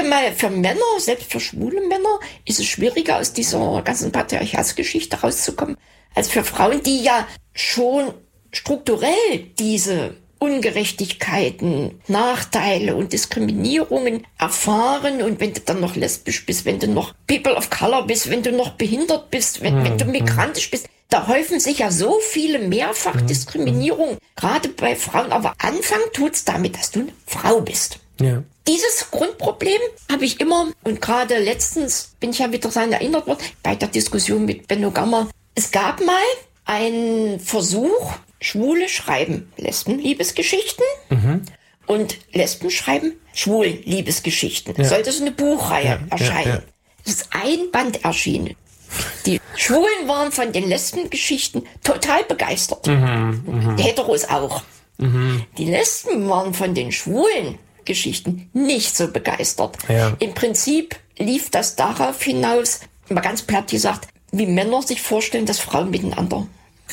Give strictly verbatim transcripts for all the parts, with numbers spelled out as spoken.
mal, für Männer, selbst für schwule Männer, ist es schwieriger, aus dieser ganzen Patriarchatsgeschichte rauszukommen, als für Frauen, die ja schon strukturell diese Ungerechtigkeiten, Nachteile und Diskriminierungen erfahren. Und wenn du dann noch lesbisch bist, wenn du noch People of Color bist, wenn du noch behindert bist, wenn, hm, wenn du migrantisch bist, da häufen sich ja so viele Mehrfachdiskriminierungen, hm, gerade bei Frauen. Aber Anfang tut's damit, dass du eine Frau bist. Ja. Dieses Grundproblem habe ich immer, und gerade letztens bin ich ja wieder daran erinnert worden, bei der Diskussion mit Benno Gammer. Es gab mal einen Versuch, Schwule schreiben Lesben-Liebesgeschichten, mhm, und Lesben schreiben Schwulen-Liebesgeschichten. Ja. Sollte so eine Buchreihe ja, erscheinen. Ja, ja. Es ist ein Band erschienen. Die Schwulen waren von den Lesben-Geschichten total begeistert. Mhm, mh. Die Heteros auch. Mhm. Die Lesben waren von den schwulen Geschichten nicht so begeistert. Ja. Im Prinzip lief das darauf hinaus, mal ganz platt gesagt, wie Männer sich vorstellen, dass Frauen miteinander.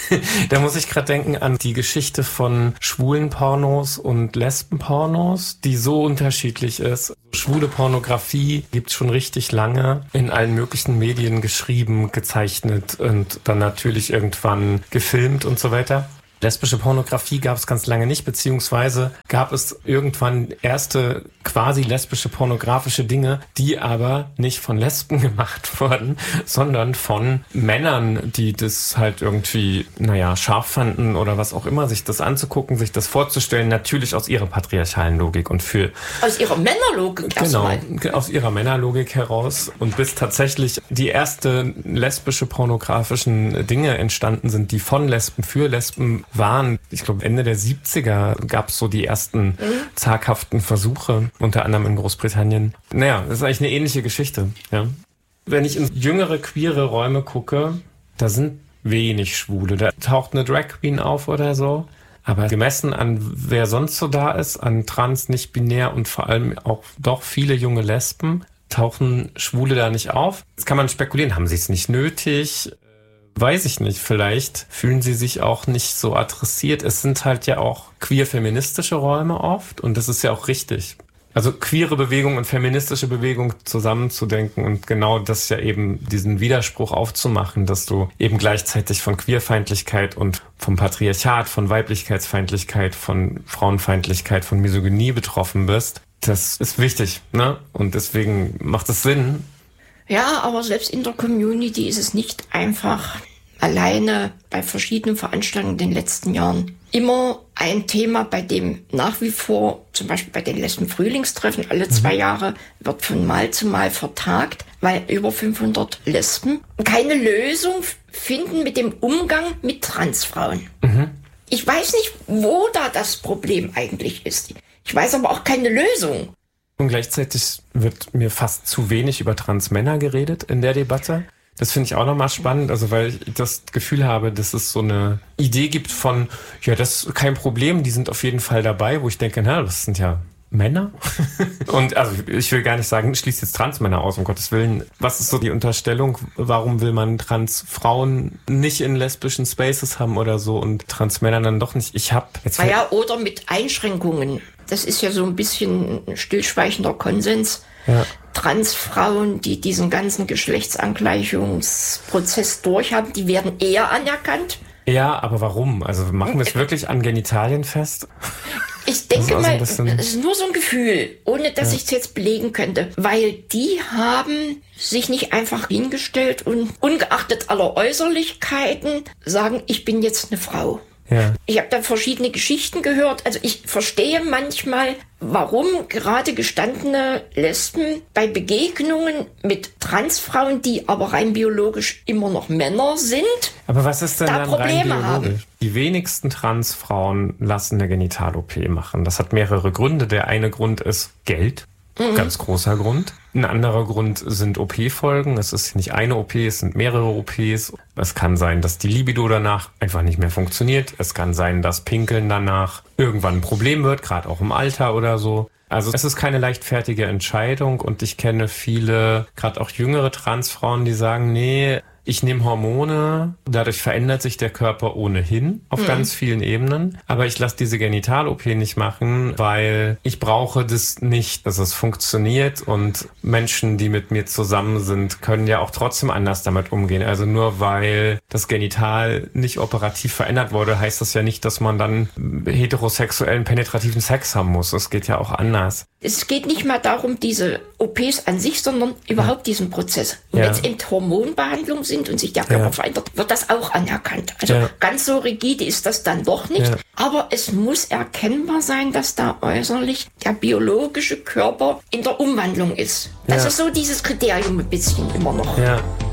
Da muss ich gerade denken an die Geschichte von schwulen Pornos und Lesben-Pornos, die so unterschiedlich ist. Schwule Pornografie gibt's schon richtig lange, in allen möglichen Medien geschrieben, gezeichnet und dann natürlich irgendwann gefilmt und so weiter. Lesbische Pornografie gab es ganz lange nicht, beziehungsweise gab es irgendwann erste quasi lesbische pornografische Dinge, die aber nicht von Lesben gemacht wurden, sondern von Männern, die das halt irgendwie, naja, scharf fanden oder was auch immer, sich das anzugucken, sich das vorzustellen, natürlich aus ihrer patriarchalen Logik und für... Aus ihrer Männerlogik erstmal. Genau, aus ihrer Männerlogik heraus, und bis tatsächlich die erste lesbische pornografischen Dinge entstanden sind, die von Lesben für Lesben waren. Ich glaube, Ende der siebziger gab es so die ersten mhm. zaghaften Versuche, unter anderem in Großbritannien. Naja, das ist eigentlich eine ähnliche Geschichte. Ja. Wenn ich in jüngere, queere Räume gucke, da sind wenig Schwule. Da taucht eine Drag Queen auf oder so. Aber gemessen an wer sonst so da ist, an trans, nicht binär und vor allem auch doch viele junge Lesben, tauchen Schwule da nicht auf. Jetzt kann man spekulieren, haben sie es nicht nötig? Weiß ich nicht, vielleicht fühlen sie sich auch nicht so adressiert. Es sind halt ja auch queer-feministische Räume oft, und das ist ja auch richtig. Also queere Bewegung und feministische Bewegung zusammenzudenken und genau das ja eben, diesen Widerspruch aufzumachen, dass du eben gleichzeitig von Queerfeindlichkeit und vom Patriarchat, von Weiblichkeitsfeindlichkeit, von Frauenfeindlichkeit, von Misogynie betroffen bist. Das ist wichtig, ne? Und deswegen macht es Sinn. Ja, aber selbst in der Community ist es nicht einfach, alleine bei verschiedenen Veranstaltungen in den letzten Jahren immer ein Thema, bei dem nach wie vor, zum Beispiel bei den Lesben-Frühlingstreffen, alle zwei mhm. Jahre wird von Mal zu Mal vertagt, weil über fünfhundert Lesben keine Lösung finden mit dem Umgang mit Transfrauen. Mhm. Ich weiß nicht, wo da das Problem eigentlich ist. Ich weiß aber auch keine Lösung. Und gleichzeitig wird mir fast zu wenig über Transmänner geredet in der Debatte. Das finde ich auch nochmal spannend, also weil ich das Gefühl habe, dass es so eine Idee gibt von, ja, das ist kein Problem, die sind auf jeden Fall dabei, wo ich denke, na, das sind ja Männer. Und also ich will gar nicht sagen, schließt jetzt Transmänner aus, um Gottes Willen. Was ist so die Unterstellung? Warum will man Transfrauen nicht in lesbischen Spaces haben oder so und Transmänner dann doch nicht? Ich habe jetzt... Naja, oder mit Einschränkungen. Das ist ja so ein bisschen ein stillschweigender Konsens. Ja. Transfrauen, die diesen ganzen Geschlechtsangleichungsprozess durchhaben, die werden eher anerkannt. Ja, aber warum? Also machen wir es wirklich an Genitalien fest? Ich denke das mal, das ist nur so ein Gefühl, ohne dass ja. ich es jetzt belegen könnte. Weil die haben sich nicht einfach hingestellt und ungeachtet aller Äußerlichkeiten sagen, ich bin jetzt eine Frau. Ja. Ich habe da verschiedene Geschichten gehört. Also ich verstehe manchmal, warum gerade gestandene Lesben bei Begegnungen mit Transfrauen, die aber rein biologisch immer noch Männer sind, aber was ist denn da dann Probleme rein biologisch? Haben. Die wenigsten Transfrauen lassen eine Genital-O P machen. Das hat mehrere Gründe. Der eine Grund ist Geld. Mhm. Ganz großer Grund. Ein anderer Grund sind O P-Folgen. Es ist nicht eine O P, es sind mehrere O Ps. Es kann sein, dass die Libido danach einfach nicht mehr funktioniert. Es kann sein, dass Pinkeln danach irgendwann ein Problem wird, gerade auch im Alter oder so. Also es ist keine leichtfertige Entscheidung und ich kenne viele, gerade auch jüngere Transfrauen, die sagen, nee, ich nehme Hormone, dadurch verändert sich der Körper ohnehin auf mhm. ganz vielen Ebenen, aber ich lasse diese Genital-O P nicht machen, weil ich brauche das nicht, dass es funktioniert und Menschen, die mit mir zusammen sind, können ja auch trotzdem anders damit umgehen. Also nur weil das Genital nicht operativ verändert wurde, heißt das ja nicht, dass man dann heterosexuellen, penetrativen Sex haben muss. Das geht ja auch anders. Es geht nicht mal darum, diese O Ps an sich, sondern überhaupt ja. diesen Prozess. Und ja. wenn es eben Hormonbehandlungen sind und sich der Körper ja. verändert, wird das auch anerkannt. Also ja. ganz so rigide ist das dann doch nicht. Ja. Aber es muss erkennbar sein, dass da äußerlich der biologische Körper in der Umwandlung ist. Das ja. ist so dieses Kriterium ein bisschen immer noch. Ja.